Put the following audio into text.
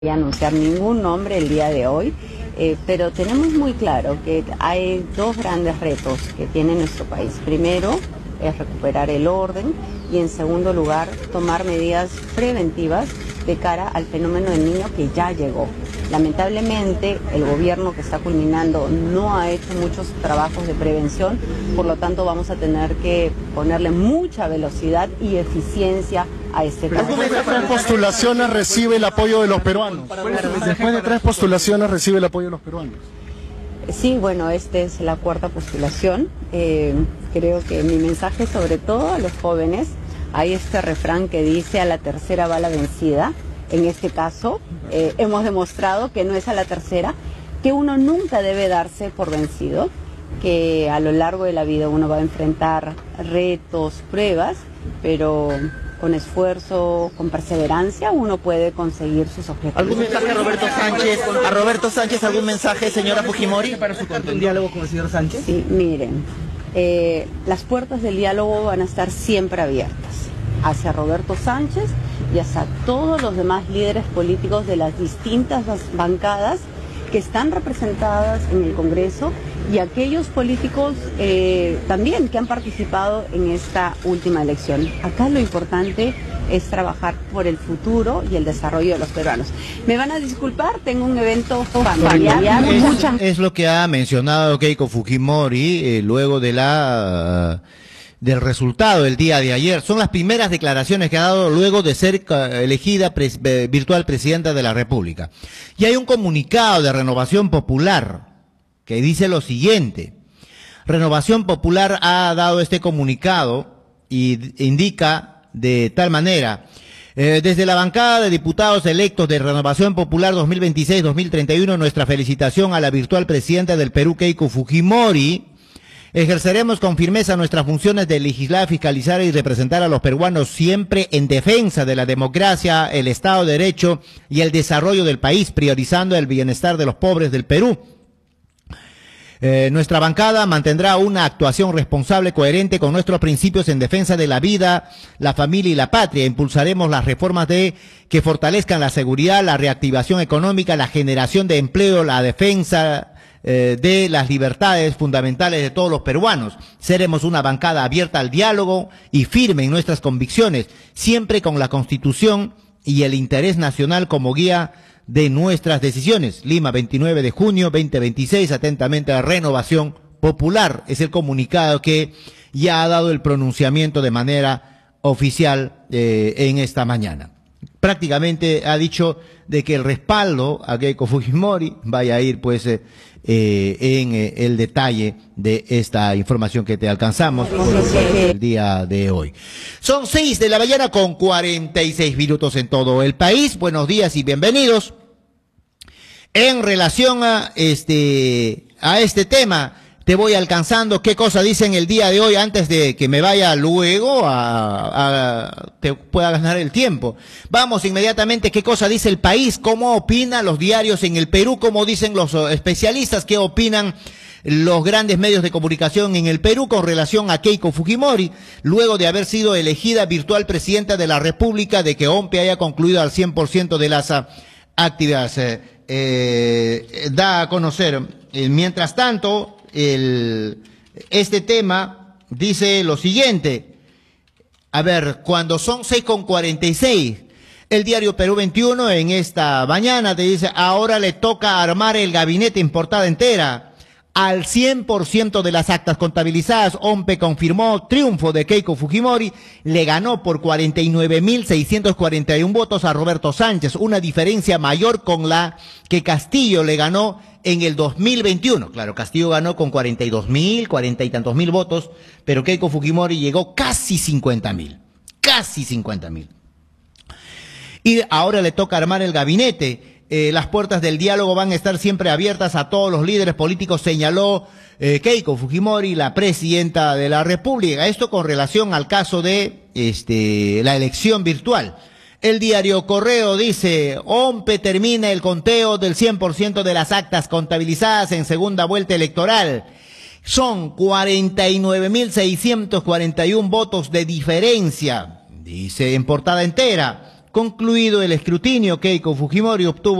Voy a anunciar ningún nombre el día de hoy, pero tenemos muy claro que hay dos grandes retos que tiene nuestro país. Primero es recuperar el orden y en segundo lugar tomar medidas preventivas de cara al fenómeno del niño que ya llegó. Lamentablemente el gobierno que está culminando no ha hecho muchos trabajos de prevención, por lo tanto vamos a tener que ponerle mucha velocidad y eficiencia a este proceso. Después de 3 postulaciones recibe el apoyo de los peruanos. Después de 3 postulaciones recibe el apoyo de los peruanos. Sí, bueno, esta es la 4ª postulación. Creo que mi mensaje, sobre todo a los jóvenes, hay este refrán que dice: a la tercera va la vencida. En este caso, hemos demostrado que no es a la tercera, que uno nunca debe darse por vencido, que a lo largo de la vida uno va a enfrentar retos, pruebas, pero con esfuerzo, con perseverancia, uno puede conseguir sus objetivos. ¿Algún mensaje a Roberto Sánchez? ¿A Roberto Sánchez algún mensaje, señora Fujimori? ¿Para su un diálogo con el señor Sánchez? Sí, miren, las puertas del diálogo van a estar siempre abiertas hacia Roberto Sánchez y hacia todos los demás líderes políticos de las distintas bancadas que están representadas en el Congreso y aquellos políticos también que han participado en esta última elección. Acá lo importante es trabajar por el futuro y el desarrollo de los peruanos. Me van a disculpar, tengo un evento familiar. Es lo que ha mencionado Keiko Fujimori luego de del resultado del día de ayer. Son las primeras declaraciones que ha dado luego de ser elegida virtual presidenta de la República. Y hay un comunicado de Renovación Popular que dice lo siguiente. Renovación Popular ha dado este comunicado y indica de tal manera: desde la bancada de diputados electos de Renovación Popular 2026-2031, nuestra felicitación a la virtual presidenta del Perú, Keiko Fujimori. Ejerceremos con firmeza nuestras funciones de legislar, fiscalizar y representar a los peruanos siempre en defensa de la democracia, el Estado de Derecho y el desarrollo del país, priorizando el bienestar de los pobres del Perú. Nuestra bancada mantendrá una actuación responsable, coherente con nuestros principios en defensa de la vida, la familia y la patria. Impulsaremos las reformas que fortalezcan la seguridad, la reactivación económica, la generación de empleo, la defensa de las libertades fundamentales de todos los peruanos. Seremos una bancada abierta al diálogo y firme en nuestras convicciones, siempre con la Constitución y el interés nacional como guía de nuestras decisiones. Lima, 29 de junio 2026, atentamente a Renovación Popular. Es el comunicado que ya ha dado el pronunciamiento de manera oficial en esta mañana. Prácticamente ha dicho de que el respaldo a Keiko Fujimori vaya a ir pues en el detalle de esta información que te alcanzamos el día de hoy. Son 6 de la mañana con 46 minutos en todo el país. Buenos días y bienvenidos. En relación a este tema, te voy alcanzando qué cosa dicen el día de hoy antes de que me vaya luego te pueda ganar el tiempo. Vamos inmediatamente, qué cosa dice el país, cómo opinan los diarios en el Perú, cómo dicen los especialistas, qué opinan los grandes medios de comunicación en el Perú con relación a Keiko Fujimori, luego de haber sido elegida virtual presidenta de la República, de que OMPE haya concluido al 100% de las actividades. Da a conocer, mientras tanto, este tema dice lo siguiente. A ver, cuando son 6:46, el diario Perú 21 en esta mañana te dice: ahora le toca armar el gabinete en portada entera. Al 100% de las actas contabilizadas, OMPE confirmó triunfo de Keiko Fujimori, le ganó por 49.641 votos a Roberto Sánchez, una diferencia mayor con la que Castillo le ganó en el 2021. Claro, Castillo ganó con 42.000, 40 y tantos mil votos, pero Keiko Fujimori llegó casi 50.000. Y ahora le toca armar el gabinete. Las puertas del diálogo van a estar siempre abiertas a todos los líderes políticos, señaló Keiko Fujimori, la presidenta de la República. Esto con relación al caso de la elección virtual. El diario Correo dice: OMPE termina el conteo del 100% de las actas contabilizadas en segunda vuelta electoral. Son 49.641 votos de diferencia, dice en portada entera. Concluido el escrutinio, Keiko Fujimori obtuvo